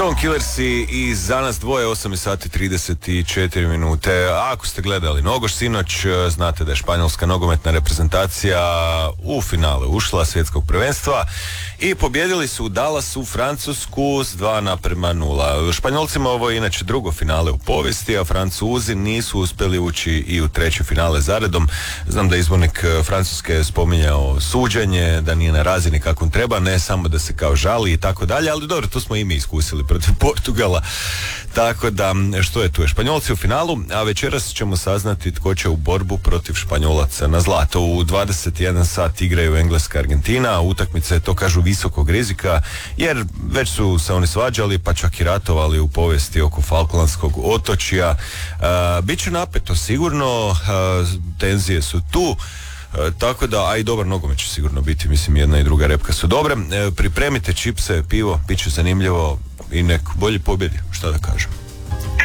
Stone Killersi i za nas dvoje 8 sati 34 minute. Ako ste gledali nogoš sinoć, znate da je španjolska nogometna reprezentacija u finale ušla svjetskog prvenstva i pobjedili su u Dallasu Francusku s 2:0. Španjolcima ovo je inače drugo finale u povijesti, a Francuzi nisu uspjeli ući i u treće finale zaredom. Znam da je izbornik Francuske spominjao suđenje, da nije na razini kakvom treba, ne samo da se kao žali i tako dalje, ali dobro, to smo i mi iskusili protiv Portugala. Tako da, što je tu? Španjolci u finalu, a večeras ćemo saznati tko će u borbu protiv Španjolaca na zlato. U 21 sat igraju Engleska Argentina, utakmica je, to kažu, visokog rizika, jer već su se oni svađali, pa čak i ratovali u povijesti oko Falklandskog otočja. Biće napeto sigurno, tenzije su tu. Tako da, a i dobar nogomet će sigurno biti, mislim, jedna i druga repka su dobre. Pripremite čipse, pivo, bit će zanimljivo i nek bolji pobjedi, šta da kažem.